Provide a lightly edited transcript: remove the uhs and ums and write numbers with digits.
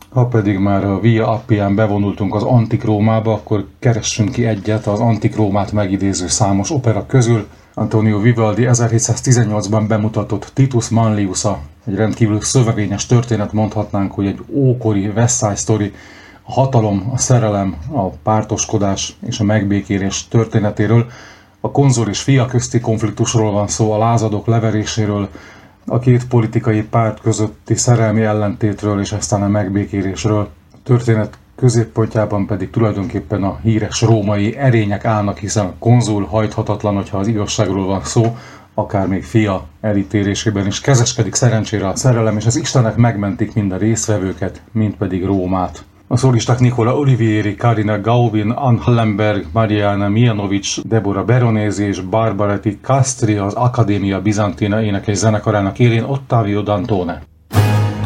Ha pedig már a Via Appián bevonultunk az Antik Rómába, akkor keressünk ki egyet az Antik Rómát megidéző számos opera közül. Antonio Vivaldi 1718-ban bemutatott Titus Manliusa, egy rendkívül szövevényes történet, mondhatnánk, hogy egy ókori Versailles sztori, a hatalom, a szerelem, a pártoskodás és a megbékélés történetéről. A konzul és fia közti konfliktusról van szó, a lázadók leveréséről, a két politikai párt közötti szerelmi ellentétről és aztán a megbékélésről. A történet középpontjában pedig tulajdonképpen a híres római erények állnak, hiszen a konzul hajthatatlan, hogyha az igazságról van szó, akár még fia elítélésében is kezeskedik szerencsére a szerelem, és az istenek megmentik mind a résztvevőket, mind pedig Rómát. A szólisták Nicola Olivieri, Karina Gauvin, Ann Hallenberg, Mariana Mijanovic, Deborah Veronese és Barbaretti Castri az Academia Bizantina énekes zenekarának élén Ottavio Dantone.